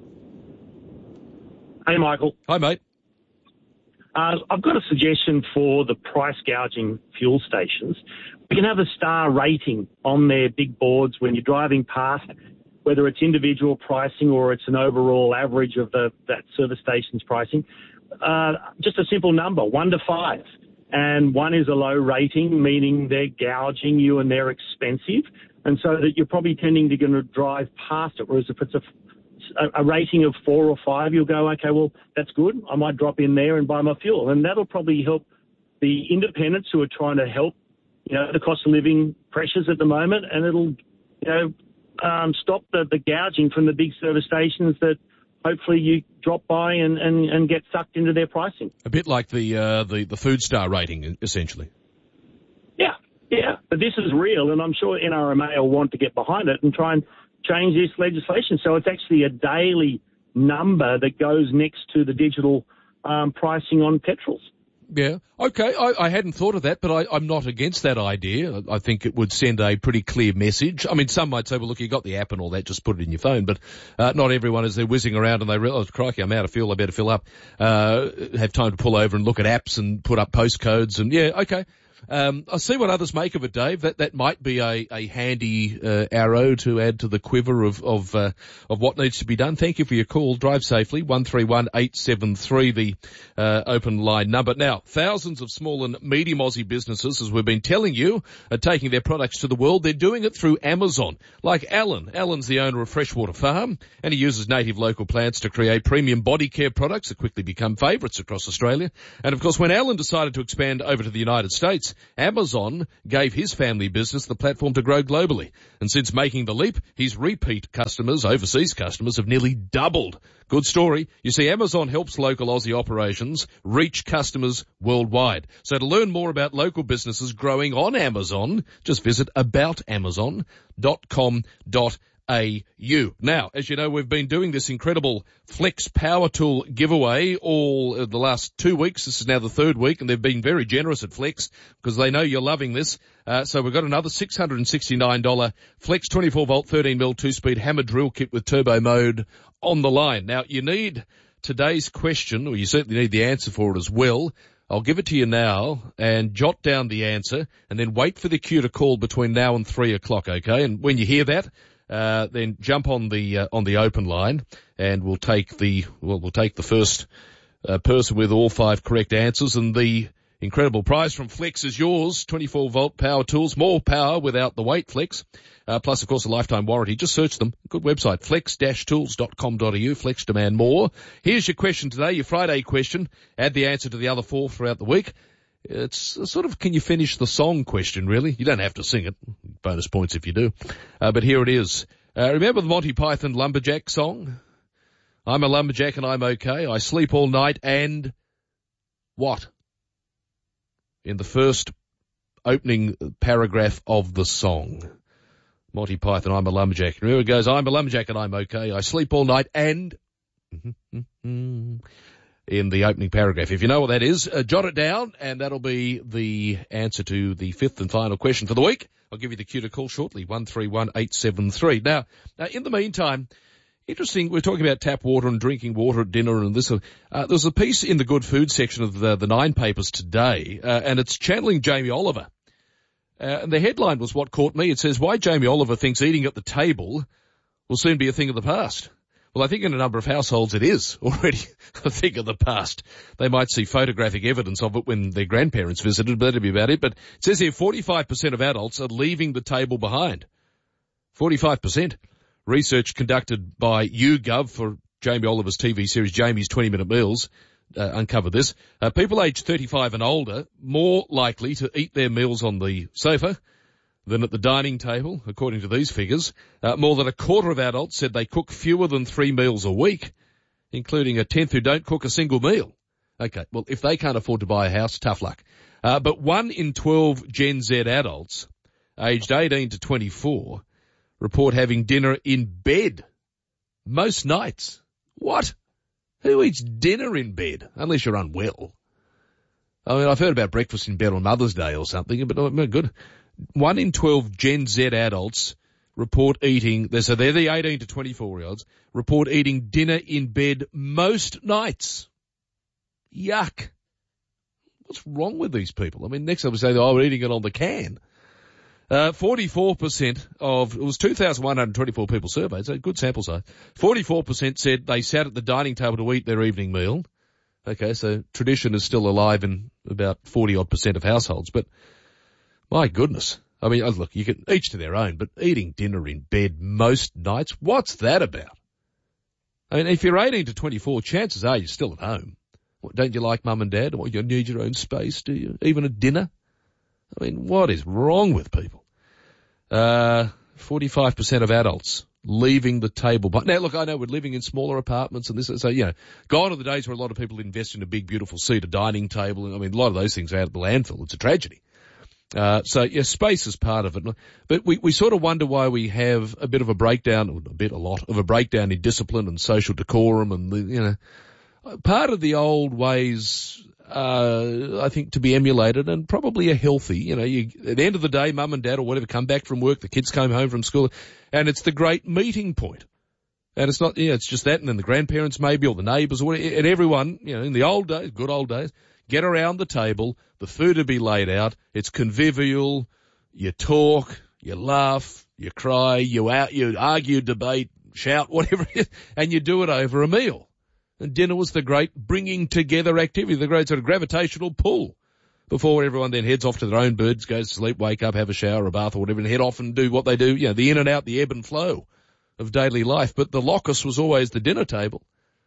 Hey, Michael. Hi, mate. Uh, I've got a suggestion for the price gouging fuel stations. We can have a star rating on their big boards when you're driving past, whether it's individual pricing or it's an overall average of the that service station's pricing. Uh, just a simple number, one to five. And one is a low rating, meaning they're gouging you and they're expensive. And so that you're probably tending to going to drive past it, whereas if it's a a rating of four or five, you'll go, okay, well, that's good. I might drop in there and buy my fuel. And that'll probably help the independents who are trying to help, you know, the cost of living pressures at the moment. And it'll, you know, um, stop the, the gouging from the big service stations that hopefully you drop by and, and, and get sucked into their pricing. A bit like the, uh, the, the food star rating, essentially. Yeah, yeah. But this is real, and I'm sure N R M A will want to get behind it and try and change this legislation. So it's actually a daily number that goes next to the digital um, pricing on petrols. Yeah. Okay. I, I hadn't thought of that, but I, I'm not against that idea. I, I think it would send a pretty clear message. I mean, some might say, well, look, you got the app and all that, just put it in your phone. But uh, not everyone, as they're whizzing around and they realise, crikey, I'm out of fuel, I better fill up, uh, have time to pull over and look at apps and put up postcodes. And yeah, okay. Um, I'll see what others make of it, Dave. That that might be a, a handy uh, arrow to add to the quiver of of uh, of what needs to be done. Thank you for your call. Drive safely. One three one eight seven three, the uh, open line number. Now, thousands of small and medium Aussie businesses, as we've been telling you, are taking their products to the world. They're doing it through Amazon. Like Alan. Alan's the owner of Freshwater Farm, and he uses native local plants to create premium body care products that quickly become favourites across Australia. And of course, when Alan decided to expand over to the United States, Amazon gave his family business the platform to grow globally. And since making the leap, his repeat customers, overseas customers, have nearly doubled. Good story. You see, Amazon helps local Aussie operations reach customers worldwide. So to learn more about local businesses growing on Amazon, just visit about amazon dot com dot A U. Now, as you know, we've been doing this incredible Flex Power Tool giveaway all uh, the last two weeks. This is now the third week, and they've been very generous at Flex because they know you're loving this. Uh, so we've got another six hundred sixty-nine dollars Flex twenty-four volt thirteen mil two-speed hammer drill kit with turbo mode on the line. Now, you need today's question, or you certainly need the answer for it as well. I'll give it to you now and jot down the answer and then wait for the queue to call between now and three o'clock, okay? And when you hear that, Uh, then jump on the uh, on the open line, and we'll take the well we'll take the first uh, person with all five correct answers, and the incredible prize from Flex is yours. twenty-four volt power tools, more power without the weight. Flex, uh, plus of course a lifetime warranty. Just search them. Good website, flex dash tools dot com dot a u. Flex, demand more. Here's your question today, your Friday question. Add the answer to the other four throughout the week. It's a sort of, can you finish the song question, really? You don't have to sing it. Bonus points if you do. Uh, but here it is. Uh, remember the Monty Python Lumberjack song? I'm a lumberjack and I'm okay. I sleep all night and what? In the first opening paragraph of the song. Monty Python, I'm a lumberjack. Remember it goes, I'm a lumberjack and I'm okay. I sleep all night and... in the opening paragraph. If you know what that is, uh, jot it down, and that'll be the answer to the fifth and final question for the week. I'll give you the cue to call shortly, one three one eight seven three. Now, uh, in the meantime, interesting, we're talking about tap water and drinking water at dinner and this. Uh, there was a piece in the Good Food section of the, the Nine papers today, uh, and it's channeling Jamie Oliver. Uh, and the headline was what caught me. It says, why Jamie Oliver thinks eating at the table will soon be a thing of the past. Well, I think in a number of households it is already a thing of the past. They might see photographic evidence of it when their grandparents visited, but that'd be about it. But it says here forty-five percent of adults are leaving the table behind. forty-five percent. Research conducted by YouGov for Jamie Oliver's T V series Jamie's twenty minute Meals uh, uncovered this. Uh, people aged thirty-five and older more likely to eat their meals on the sofa than at the dining table, according to these figures. Uh, more than a quarter of adults said they cook fewer than three meals a week, including a tenth who don't cook a single meal. Okay, well, if they can't afford to buy a house, tough luck. Uh, but one in twelve Gen Z adults, aged eighteen to twenty-four, report having dinner in bed most nights. What? Who eats dinner in bed? Unless you're unwell. I mean, I've heard about breakfast in bed on Mother's Day or something, but no, good. One in twelve Gen Z adults report eating, so they're the eighteen to twenty-four year olds, report eating dinner in bed most nights. Yuck. What's wrong with these people? I mean, next time we say, oh, we're eating it on the can. Uh, forty-four percent of, it was two thousand one hundred twenty-four people surveyed, so a good sample size. forty-four percent said they sat at the dining table to eat their evening meal. Okay, so tradition is still alive in about forty odd percent of households, but my goodness. I mean, look, you can each to their own, but eating dinner in bed most nights, what's that about? I mean, if you're eighteen to twenty-four, chances are you're still at home. What, don't you like mum and dad? Or you need your own space, do you? Even at dinner? I mean, what is wrong with people? Uh, forty-five percent of adults leaving the table. But now, look, I know we're living in smaller apartments and this, so, you know, gone are the days where a lot of people invest in a big, beautiful seated dining table. I mean, a lot of those things are out of the landfill. It's a tragedy. Uh, so, yeah, space is part of it. But we, we sort of wonder why we have a bit of a breakdown, a bit, a lot of a breakdown in discipline and social decorum and, the, you know, part of the old ways uh, I think, to be emulated, and probably a healthy, you know, you, at the end of the day, mum and dad or whatever come back from work, the kids came home from school, and it's the great meeting point. And it's not, you know, it's just that, and then the grandparents maybe, or the neighbours, or whatever, and everyone, you know, in the old days, good old days, get around the table, the food will be laid out, it's convivial, you talk, you laugh, you cry, you out, you argue, debate, shout, whatever it is, and you do it over a meal. And dinner was the great bringing together activity, the great sort of gravitational pull, before everyone then heads off to their own birds, goes to sleep, wake up, have a shower, a bath or whatever, and head off and do what they do, you know, the in and out, the ebb and flow of daily life. But the locus was always the dinner table.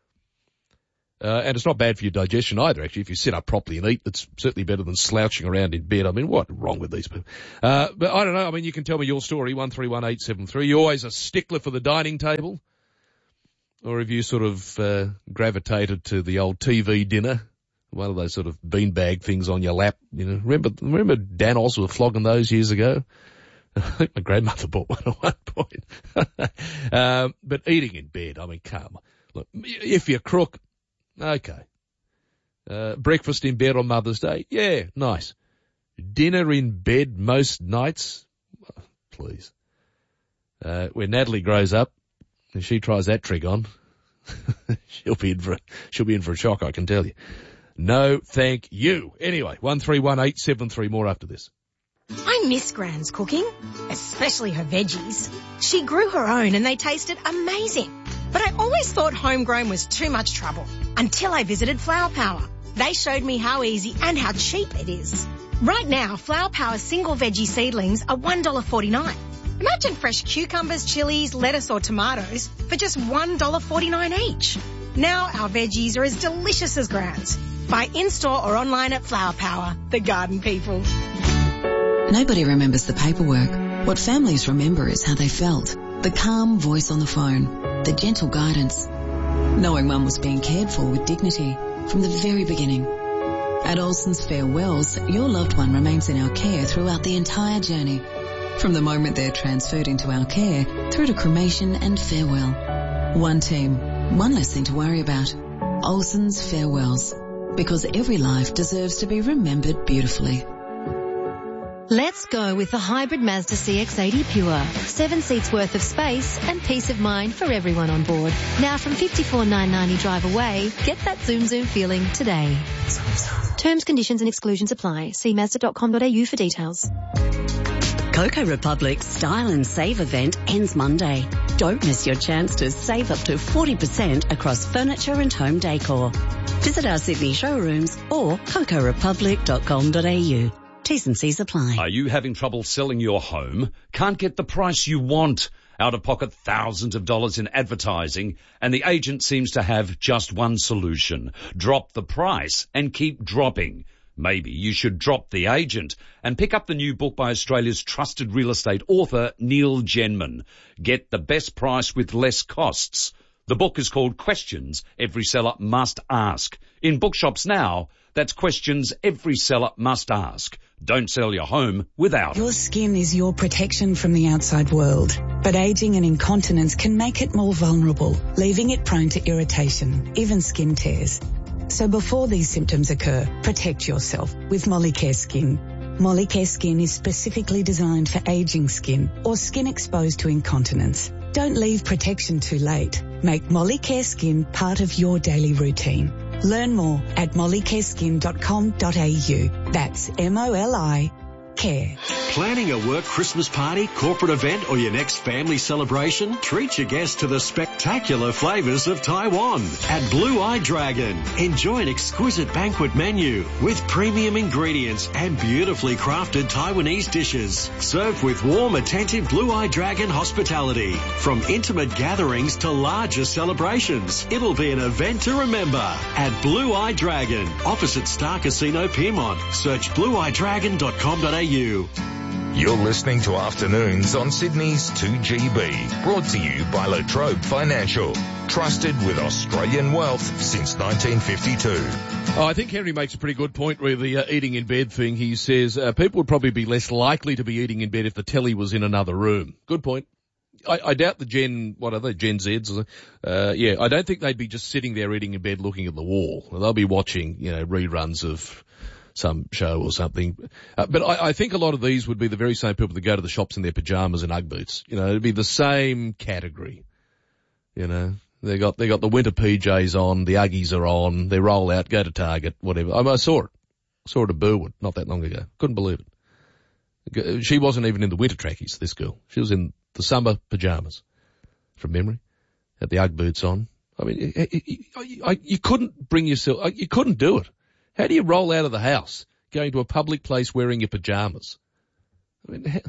Uh, and it's not bad for your digestion either, actually. If you sit up properly and eat, it's certainly better than slouching around in bed. I mean, what's wrong with these people? Uh, but I don't know. I mean, you can tell me your story, one three one eight seven three. You're always a stickler for the dining table? Or have you sort of uh, gravitated to the old T V dinner? One of those sort of beanbag things on your lap, you know. Remember, remember Dan Oswald flogging those years ago? I think my grandmother bought one at one point. um, but eating in bed, I mean, come on. Look, if you're crook, okay. Uh, breakfast in bed on Mother's Day, yeah, nice. Dinner in bed most nights, please. Uh, when Natalie grows up, and she tries that trick on, she'll be in for a, she'll be in for a shock, I can tell you. No, thank you. Anyway, one three one eight seven three. More after this. I miss Gran's cooking, especially her veggies. She grew her own and they tasted amazing. But I always thought homegrown was too much trouble until I visited Flower Power. They showed me how easy and how cheap it is. Right now, Flower Power single veggie seedlings are one dollar forty-nine. Imagine fresh cucumbers, chilies, lettuce or tomatoes for just one dollar forty-nine each. Now our veggies are as delicious as Gran's. Buy in-store or online at Flower Power, the garden people. Nobody remembers the paperwork. What families remember is how they felt. The calm voice on the phone, the gentle guidance, knowing Mum was being cared for with dignity from the very beginning. At Olsen's Farewells, your loved one remains in our care throughout the entire journey. From the moment they're transferred into our care through to cremation and farewell. One team, one less thing to worry about. Olsen's Farewells. Because every life deserves to be remembered beautifully. Let's go with the hybrid Mazda C X eighty Pure. Seven seats worth of space and peace of mind for everyone on board. Now from fifty-four thousand nine hundred ninety drive away, get that zoom zoom feeling today. Terms, conditions and exclusions apply. See mazda dot com dot a u for details. Coco Republic's Style and Save event ends Monday. Don't miss your chance to save up to forty percent across furniture and home decor. Visit our Sydney showrooms or coco republic dot com dot a u. T's and C's apply. Are you having trouble selling your home? Can't get the price you want? Out of pocket thousands of dollars in advertising, and the agent seems to have just one solution. Drop the price and keep dropping. Maybe you should drop the agent and pick up the new book by Australia's trusted real estate author, Neil Genman. Get the best price with less costs. The book is called Questions Every Seller Must Ask. In bookshops now, that's Questions Every Seller Must Ask. Don't sell your home without it. Your skin is your protection from the outside world, but aging and incontinence can make it more vulnerable, leaving it prone to irritation, even skin tears. So before these symptoms occur, protect yourself with Molicare Skin. Molicare Skin is specifically designed for aging skin or skin exposed to incontinence. Don't leave protection too late. Make Molicare Skin part of your daily routine. Learn more at molicare skin dot com dot a u. That's M O L I care. Planning a work Christmas party, corporate event, or your next family celebration? Treat your guests to the spectacular flavors of Taiwan at Blue Eye Dragon. Enjoy an exquisite banquet menu with premium ingredients and beautifully crafted Taiwanese dishes, served with warm, attentive Blue Eye Dragon hospitality. From intimate gatherings to larger celebrations, it'll be an event to remember at Blue Eye Dragon, opposite Star Casino Piermont. Search blue eye dragon dot com dot a u. You're listening to Afternoons on Sydney's two G B, brought to you by Latrobe Financial, trusted with Australian wealth since nineteen fifty-two. Oh, I think Henry makes a pretty good point with the uh, eating in bed thing. He says uh, people would probably be less likely to be eating in bed if the telly was in another room. Good point. I, I doubt the Gen, what are they, Gen Zs? Uh, yeah, I don't think they'd be just sitting there eating in bed looking at the wall. They'll be watching, you know, reruns of some show or something. Uh, but I, I think a lot of these would be the very same people that go to the shops in their pajamas and Ugg boots. You know, it'd be the same category. You know, they got, they got the winter P Js on, the Uggies are on, they roll out, go to Target, whatever. I, I saw it. I saw it at Burwood not that long ago. Couldn't believe it. She wasn't even in the winter trackies, this girl. She was in the summer pajamas, from memory, had the Ugg boots on. I mean, you couldn't bring yourself, you couldn't do it. How do you roll out of the house going to a public place wearing your pajamas? I mean,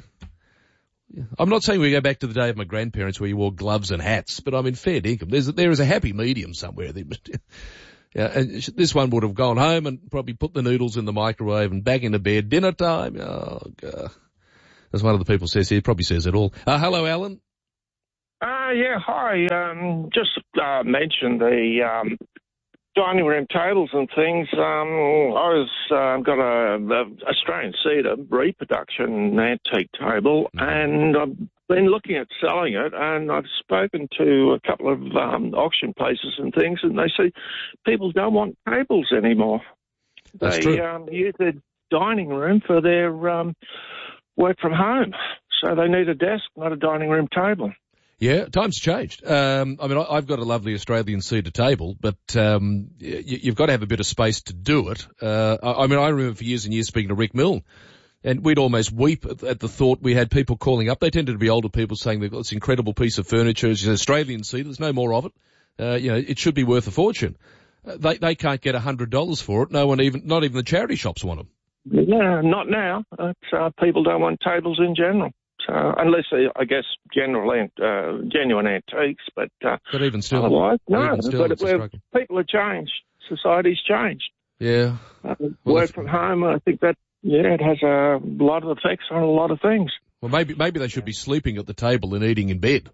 I'm not saying we go back to the day of my grandparents where you wore gloves and hats, but I mean, fair dinkum. There's, there is a happy medium somewhere. Yeah, and this one would have gone home and probably put the noodles in the microwave and back into bed. Dinner time. Oh, God. As one of the people says here, probably says it all. Uh, hello, Alan. Uh, yeah, hi. Um, just uh, mentioned the um, dining room tables and things. Um, I was uh, got a, a Australian cedar reproduction antique table, and I've been looking at selling it, and I've spoken to a couple of um, auction places and things, and they say people don't want tables anymore. That's they true. Um, use their dining room for their um, work from home, so they need a desk, not a dining room table. Yeah, times changed. Um, I mean, I, I've got a lovely Australian cedar table, but um, you, you've got to have a bit of space to do it. Uh, I, I mean, I remember for years and years speaking to Rick Milne, and we'd almost weep at, at the thought we had people calling up. They tended to be older people saying they've got this incredible piece of furniture. It's Australian cedar. There's no more of it. Uh, you know, it should be worth a fortune. Uh, they they can't get a hundred dollars for it. No one even, not even the charity shops want them. Yeah, not now. It's, uh, people don't want tables in general. So unless they, I guess, general, uh, genuine antiques, but, uh, but even still, otherwise, no. Even still, but it's a struggle. People have changed. Society's changed. Yeah. Uh, Well, work if- from home, I think that, yeah, it has a lot of effects on a lot of things. Well, maybe maybe they should be sleeping at the table and eating in bed.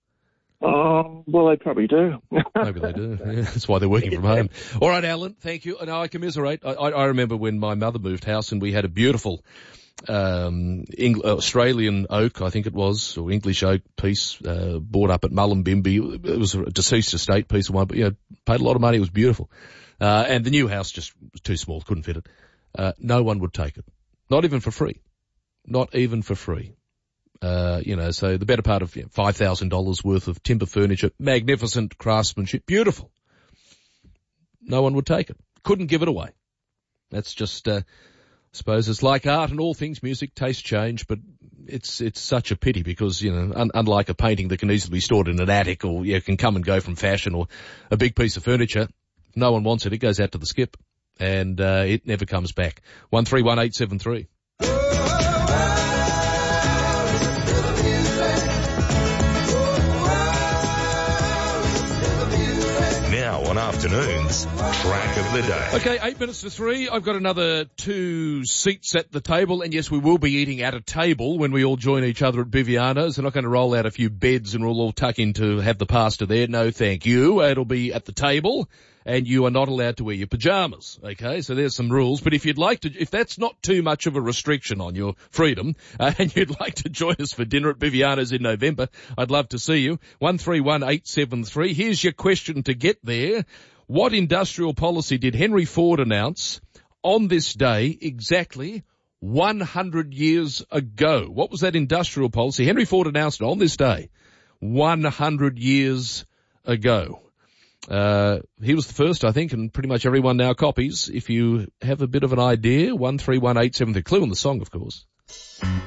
Oh, well, they probably do. Maybe they do. Yeah, that's why they're working from home. All right, Alan, thank you. No, I commiserate. I, I, I remember when my mother moved house and we had a beautiful um, Eng- Australian oak, I think it was, or English oak piece uh, bought up at Mullumbimby. It was a deceased estate piece of one, but, you know, paid a lot of money. It was beautiful. Uh, and the new house just was too small, couldn't fit it. Uh, no one would take it. Not even for free. Not even for free. Uh, you know, so the better part of you know, five thousand dollars worth of timber furniture, magnificent craftsmanship, beautiful. No one would take it. Couldn't give it away. That's just, uh, I suppose it's like art and all things, music, tastes change, but it's, it's such a pity because, you know, un- unlike a painting that can easily be stored in an attic or, you know, can come and go from fashion or a big piece of furniture, if no one wants it, it goes out to the skip and, uh, it never comes back. one three one eight seven three. Now on afternoons, track of the day. Okay, eight minutes to three. I've got another two seats at the table, and yes, we will be eating at a table when we all join each other at Biviano's. They're not going to roll out a few beds and we'll all tuck in to have the pasta there. No, thank you. It'll be at the table, and you are not allowed to wear your pajamas. Okay, so there's some rules. But if you'd like to, if that's not too much of a restriction on your freedom, uh, and you'd like to join us for dinner at Biviano's in November, I'd love to see you. one three one eight seven three. Here's your question to get there. What industrial policy did Henry Ford announce on this day exactly one hundred years ago? What was that industrial policy? Henry Ford announced it on this day one hundred years ago. Uh, he was the first, I think, and pretty much everyone now copies. If you have a bit of an idea, one three one eight seven three. Clue on the song, of course.